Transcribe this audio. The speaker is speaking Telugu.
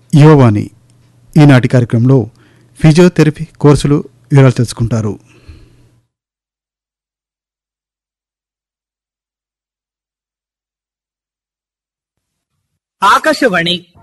యువవాణి ఈనాటి కార్యక్రమంలో ఫిజియోథెరపీ కోర్సులు వివరాలు తెలుసుకుంటారు. ఆకాశవాణి